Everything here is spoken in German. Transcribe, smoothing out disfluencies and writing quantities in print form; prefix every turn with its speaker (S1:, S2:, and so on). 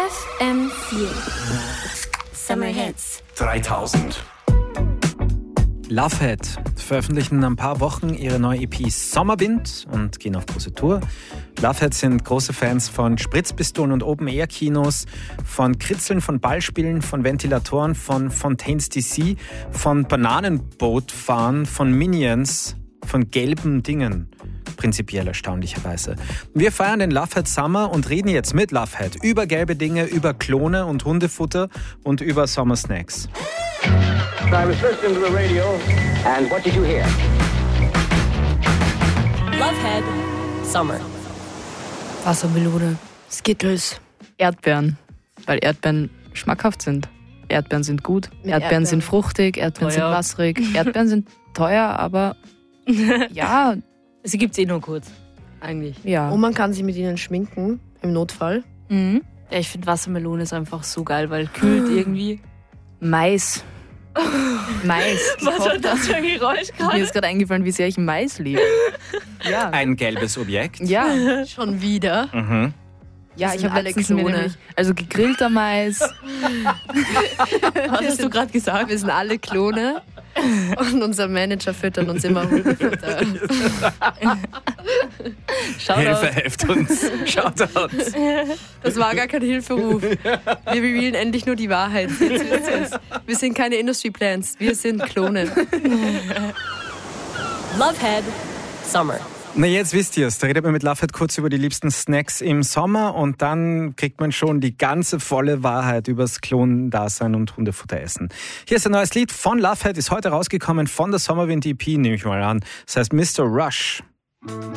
S1: FM4 Summer Hits
S2: 3000.
S3: Lovehead veröffentlichen in ein paar Wochen ihre neue EP Sommerwind und gehen auf große Tour. Lovehead sind große Fans von Spritzpistolen und Open-Air-Kinos, von Kritzeln, von Ballspielen, von Ventilatoren, von Fontaines DC, von Bananenbootfahren, von Minions, von gelben Dingen. Prinzipiell erstaunlicherweise. Wir feiern den Lovehead Summer und reden jetzt mit Lovehead über gelbe Dinge, über Klone und Hundefutter und über Sommersnacks.
S4: I was listening to the radio, and what did you hear?
S1: Lovehead Summer.
S5: Wassermelone, Skittles,
S6: Erdbeeren, weil Erdbeeren schmackhaft sind. Erdbeeren sind gut, Erdbeeren sind fruchtig, Erdbeeren sind wasserig, Erdbeeren sind teuer, aber ja.
S5: Sie gibt's nur kurz, eigentlich.
S6: Ja.
S7: Und man kann sich mit ihnen schminken, im Notfall.
S5: Mhm. Ja, ich finde Wassermelone ist einfach so geil, weil kühlt irgendwie.
S6: Mais.
S5: Was war das für ein Geräusch gerade?
S6: Mir ist gerade eingefallen, wie sehr ich Mais liebe. Ja.
S3: Ein gelbes Objekt.
S6: Ja.
S7: Schon wieder.
S3: Mhm.
S6: Ja,
S7: Das
S6: ich
S7: sind
S6: habe
S7: alle
S6: letztens mir
S7: Klone.
S6: nämlich, also gegrillter Mais.
S5: Was hast du gerade gesagt?
S7: Wir sind alle Klone. Und unser Manager füttert uns immer Hundefutter.
S3: Hilfe, helft uns. Shoutouts.
S7: Das war gar kein Hilferuf. Wir revealen endlich nur die Wahrheit. Jetzt wisst ihr's. Wir sind keine Industry Plants, wir sind Klone.
S1: Lovehead Summer.
S3: Na, jetzt wisst ihr es. Da redet man mit Lovehead kurz über die liebsten Snacks im Sommer und dann kriegt man schon die ganze volle Wahrheit übers Klondasein und Hundefutter essen. Hier ist ein neues Lied von Lovehead, ist heute rausgekommen von der Sommerwind EP, nehme ich mal an. Das heißt Mr. Rush.